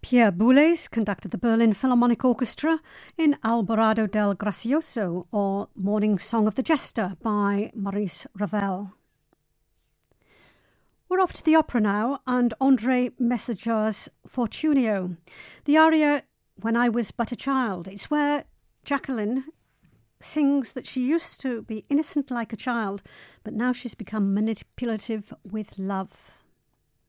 Pierre Boulez conducted the Berlin Philharmonic Orchestra in Alborada del Gracioso, or Morning Song of the Jester by Maurice Ravel. We're off to the opera now, and André Messager's Fortunio. The aria, When I Was But a Child. It's where Jacqueline sings that she used to be innocent like a child, but now she's become manipulative with love.